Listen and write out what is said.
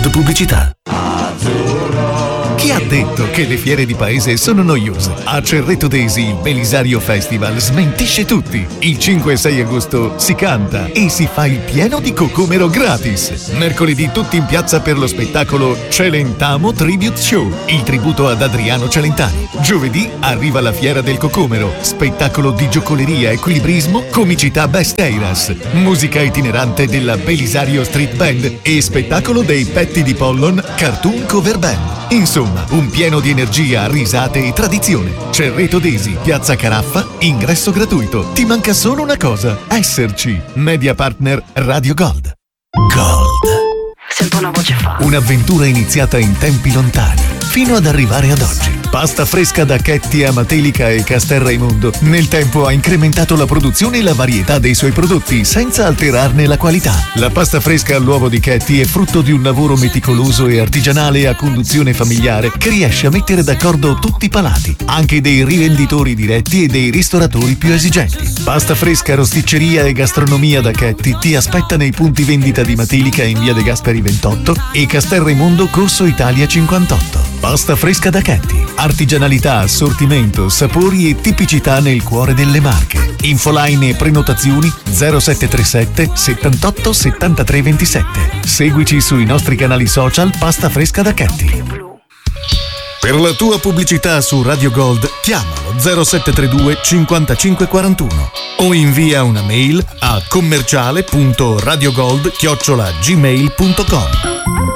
Spot pubblicità. Chi ha detto che le fiere di paese sono noiose? A Cerreto Desi il Belisario Festival smentisce tutti. Il 5 e 6 agosto si canta e si fa il pieno di cocomero gratis. Mercoledì tutti in piazza per lo spettacolo Celentamo Tribute Show, il tributo ad Adriano Celentano. Giovedì arriva la Fiera del Cocomero, spettacolo di giocoleria, equilibrismo, comicità Best Eiras, musica itinerante della Belisario Street Band e spettacolo dei Petti di Pollon Cartoon Cover Band. Insomma, un pieno di energia, risate e tradizione. Cerreto Desi, Piazza Caraffa, ingresso gratuito. Ti manca solo una cosa: esserci. Media partner Radio Gold. Gold. Sento una voce fa. Un'avventura iniziata in tempi lontani, fino ad arrivare ad oggi. Pasta fresca da Chetti, Amatelica e Castelraimondo nel tempo ha incrementato la produzione e la varietà dei suoi prodotti senza alterarne la qualità. La pasta fresca all'uovo di Chetti è frutto di un lavoro meticoloso e artigianale a conduzione familiare che riesce a mettere d'accordo tutti i palati, anche dei rivenditori diretti e dei ristoratori più esigenti. Pasta fresca, rosticceria e gastronomia da Chetti ti aspetta nei punti vendita di Matelica in via De Gasperi 28 e Castelraimondo Corso Italia 58. Pasta fresca da Chetti. Artigianalità, assortimento, sapori e tipicità nel cuore delle Marche. Infoline e prenotazioni 0737 78 73 27. Seguici sui nostri canali social Pasta Fresca da Chetti. Per la tua pubblicità su Radio Gold chiamalo 0732 55 41 o invia una mail a commerciale.radiogold@gmail.com.